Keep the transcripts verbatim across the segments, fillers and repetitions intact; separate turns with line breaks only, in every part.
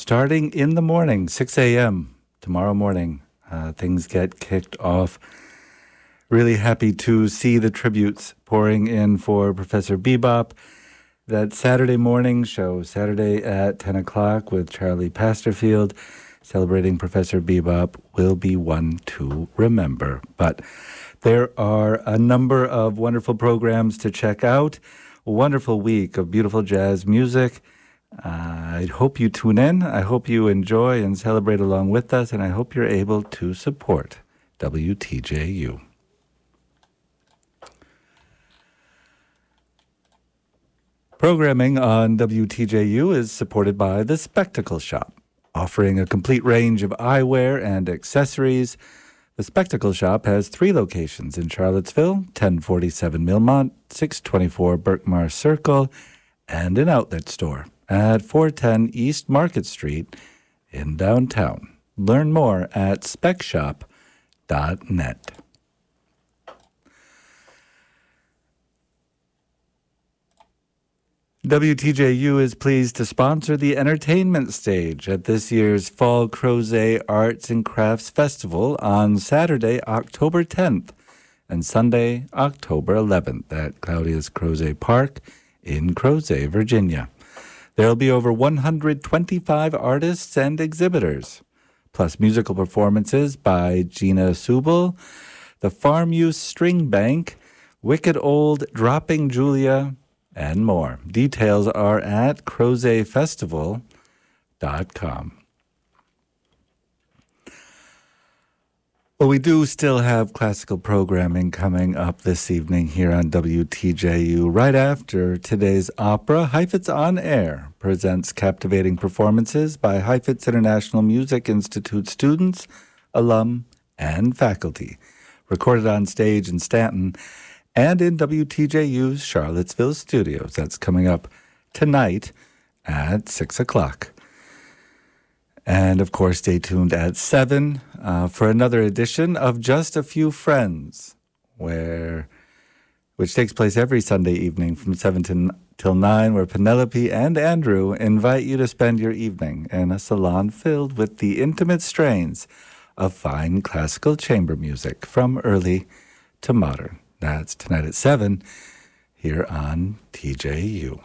starting in the morning, six a.m. tomorrow morning. Uh, things get kicked off. Really happy to see the tributes pouring in for Professor Bebop. That Saturday morning show, Saturday at ten o'clock with Charlie Pasterfield, celebrating Professor Bebop, will be one to remember. But there are a number of wonderful programs to check out. A wonderful week of beautiful jazz music. Uh, I hope you tune in. I hope you enjoy and celebrate along with us, and I hope you're able to support W T J U. Programming on W T J U is supported by The Spectacle Shop, offering a complete range of eyewear and accessories. The Spectacle Shop has three locations in Charlottesville, ten forty-seven Millmont, six twenty-four Berkmar Circle, and an outlet store at four ten East Market Street in downtown. Learn more at spec shop dot net. W T J U is pleased to sponsor the entertainment stage at this year's Fall Crozet Arts and Crafts Festival on Saturday, October tenth, and Sunday, October eleventh at Claudius Crozet Park in Crozet, Virginia. There will be over one hundred twenty-five artists and exhibitors, plus musical performances by Gina Subel, the Farm Youth String Bank, Wicked Old Dropping Julia, and more. Details are at crozet festival dot com. Well, we do still have classical programming coming up this evening here on W T J U. Right after today's opera, Heifetz On Air presents captivating performances by Heifetz International Music Institute students, alum, and faculty. Recorded on stage in Stanton and in W T J U's Charlottesville studios. That's coming up tonight at six o'clock. And, of course, stay tuned at seven uh, for another edition of Just a Few Friends, where which takes place every Sunday evening from seven to, till nine, where Penelope and Andrew invite you to spend your evening in a salon filled with the intimate strains of fine classical chamber music from early to modern. That's tonight at seven here on T J U.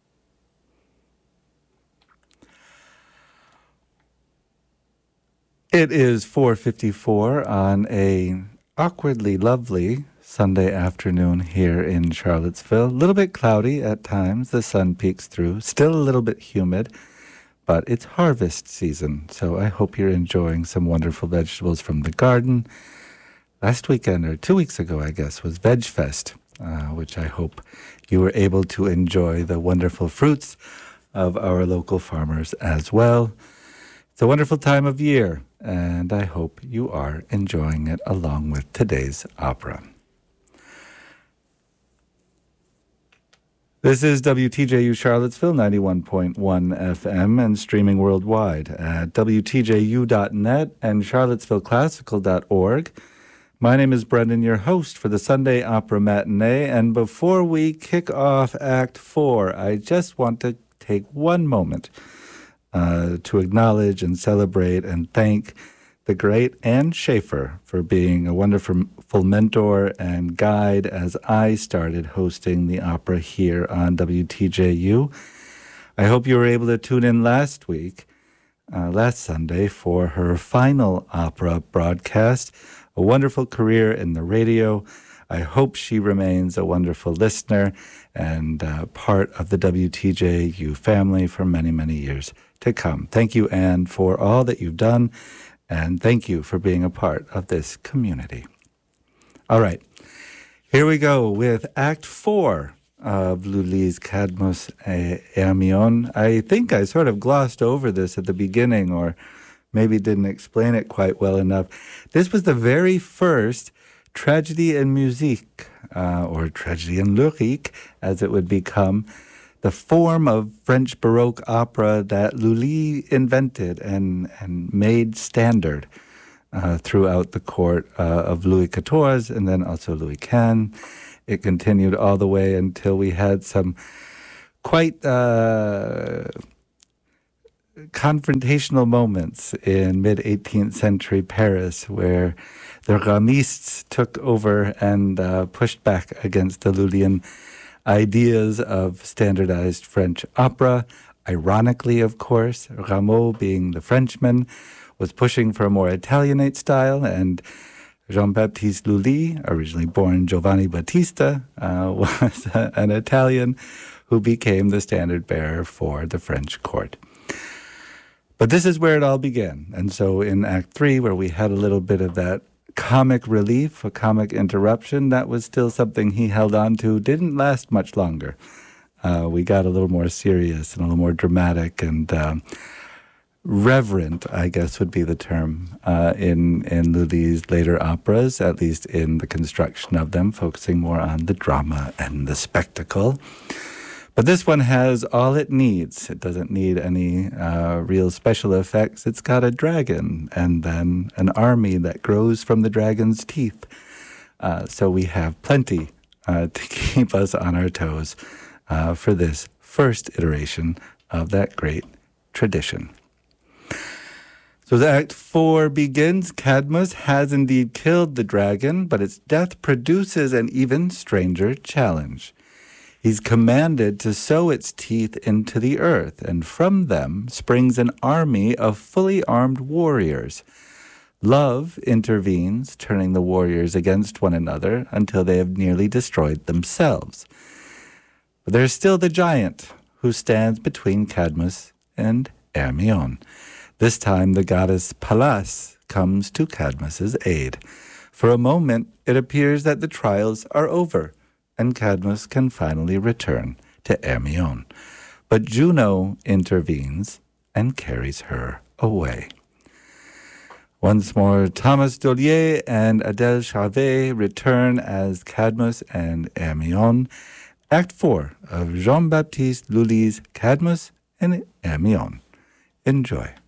It is four fifty-four on a awkwardly lovely Sunday afternoon here in Charlottesville. A little bit cloudy at times. The sun peeks through. Still a little bit humid, but it's harvest season, so I hope you're enjoying some wonderful vegetables from the garden. Last weekend, or two weeks ago, I guess, was Veg Fest, uh, which I hope you were able to enjoy the wonderful fruits of our local farmers as well. It's a wonderful time of year, and I hope you are enjoying it along with today's opera. This is W T J U Charlottesville, ninety-one point one F M, and streaming worldwide at W T J U dot net and charlottesville classical dot org. My name is Brendan, your host for the Sunday Opera Matinee, and before we kick off Act Four, I just want to take one moment uh, to acknowledge and celebrate and thank the great Anne Schaefer for being a wonderful mentor and guide as I started hosting the opera here on W T J U. I hope you were able to tune in last week, uh, last Sunday, for her final opera broadcast. A wonderful career in the radio. I hope she remains a wonderful listener and uh, part of the W T J U family for many, many years to come. Thank you, Anne, for all that you've done, and thank you for being a part of this community. All right, here we go with Act Four of Lully's Cadmus et Hermione. I think I sort of glossed over this at the beginning, or maybe didn't explain it quite well enough. This was the very first tragedy en musique, uh, or tragedy en lyrique, as it would become, the form of French Baroque opera that Lully invented and, and made standard uh, throughout the court uh, of Louis the fourteenth and then also Louis the fifth. It continued all the way until we had some quite... Uh, confrontational moments in mid-eighteenth century Paris where the Ramistes took over and uh, pushed back against the Lullian ideas of standardized French opera. Ironically, of course, Rameau, being the Frenchman, was pushing for a more Italianate style, and Jean-Baptiste Lully, originally born Giovanni Battista, uh, was an Italian who became the standard bearer for the French court. But this is where it all began. And so in Act Three, where we had a little bit of that comic relief, a comic interruption, that was still something he held on to, didn't last much longer. Uh, we got a little more serious and a little more dramatic and um, reverent, I guess would be the term, uh, in, in Lully's later operas, at least in the construction of them, focusing more on the drama and the spectacle. But this one has all it needs. It doesn't need any uh, real special effects. It's got a dragon and then an army that grows from the dragon's teeth. Uh, so we have plenty uh, to keep us on our toes uh, for this first iteration of that great tradition. So the Act Four begins. Cadmus has indeed killed the dragon, but its death produces an even stranger challenge. He's commanded to sow its teeth into the earth, and from them springs an army of fully armed warriors. Love intervenes, turning the warriors against one another until they have nearly destroyed themselves. But there's still the giant who stands between Cadmus and Hermione. This time the goddess Pallas comes to Cadmus's aid. For a moment, it appears that the trials are over, and Cadmus can finally return to Hermione. But Juno intervenes and carries her away. Once more, Thomas Dollier and Adèle Charvet return as Cadmus and Hermione. Act four of Jean-Baptiste Lully's Cadmus and Hermione. Enjoy.